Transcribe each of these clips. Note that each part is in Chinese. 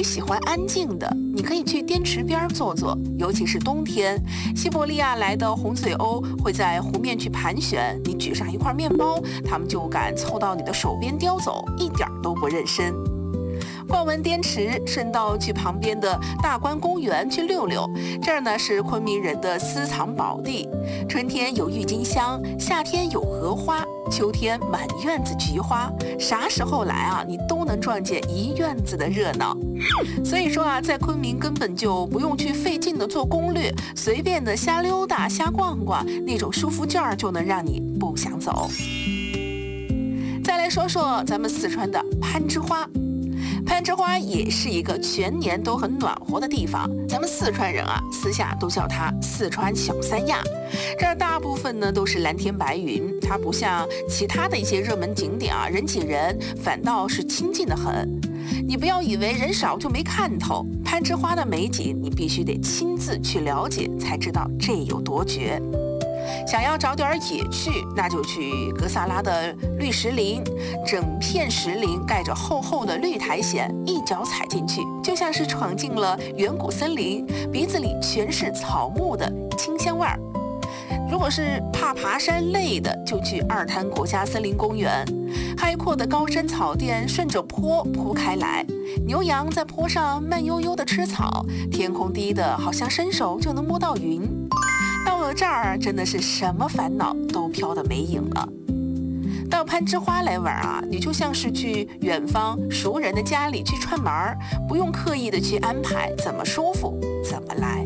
喜欢安静的，你可以去滇池边坐坐，尤其是冬天，西伯利亚来的红嘴鸥会在湖面去盘旋，你举上一块面包，它们就敢凑到你的手边叼走，一点都不认生。逛完滇池，顺道去旁边的大观公园去溜溜。这儿呢是昆明人的私藏宝地，春天有郁金香，夏天有荷花，秋天满院子菊花，啥时候来啊，你都能撞见一院子的热闹。所以说啊，在昆明根本就不用去费劲的做攻略，随便的瞎溜达、瞎逛逛，那种舒服劲儿就能让你不想走。再来说说咱们四川的攀枝花。攀枝花也是一个全年都很暖和的地方，咱们四川人啊，私下都叫它四川小三亚。这儿大部分呢都是蓝天白云，它不像其他的一些热门景点啊，人挤人，反倒是亲近得很。你不要以为人少就没看头，攀枝花的美景你必须得亲自去了解，才知道这有多绝。想要找点野趣，那就去格萨拉的绿石林，整片石林盖着厚厚的绿苔藓，一脚踩进去，就像是闯进了远古森林，鼻子里全是草木的清香味儿。如果是怕爬山累的，就去二滩国家森林公园，开阔的高山草甸顺着坡铺开来，牛羊在坡上慢悠悠地吃草，天空低的好像伸手就能摸到云。到了这儿，真的是什么烦恼都飘得没影了。到攀枝花来玩啊，你就像是去远方熟人的家里去串门儿，不用刻意的去安排，怎么舒服怎么来。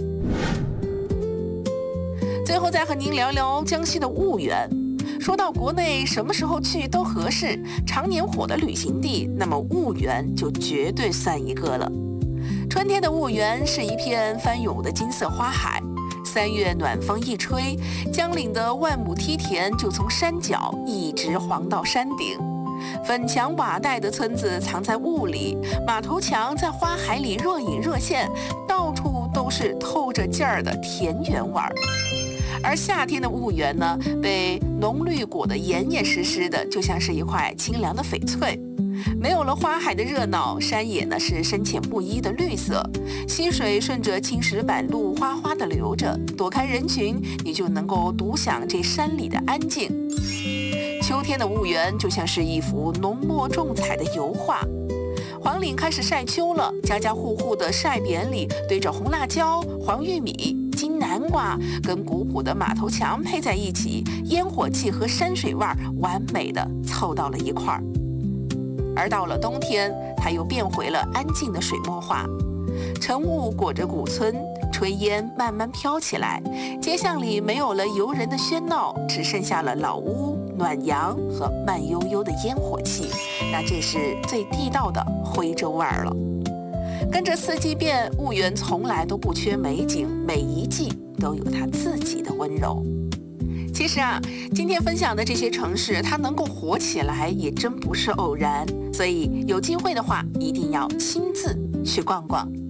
最后再和您聊聊江西的婺源。说到国内什么时候去都合适，常年火的旅行地，那么婺源就绝对算一个了。春天的婺源是一片翻涌的金色花海，3月暖风一吹，江岭的万亩梯田就从山脚一直黄到山顶。粉墙瓦带的村子藏在雾里，马头墙在花海里若隐若现，到处都是透着劲儿的田园味儿。而夏天的婺源呢，被浓绿裹得严严实实的，就像是一块清凉的翡翠。没有了花海的热闹，山野呢是深浅不一的绿色，溪水顺着青石板路哗哗地流着，躲开人群，你就能够独享这山里的安静。秋天的婺源就像是一幅浓墨重彩的油画，黄岭开始晒秋了，家家户户的晒匾里堆着红辣椒、黄玉米、金南瓜，跟古朴的马头墙配在一起，烟火气和山水味完美的凑到了一块儿。而到了冬天，它又变回了安静的水墨画。晨雾裹着古村，炊烟慢慢飘起来，街巷里没有了游人的喧闹，只剩下了老屋、暖阳和慢悠悠的烟火气。那这是最地道的徽州味儿了。跟着四季变，婺源从来都不缺美景，每一季都有它自己的温柔。其实啊，今天分享的这些城市，它能够火起来也真不是偶然，所以有机会的话，一定要亲自去逛逛。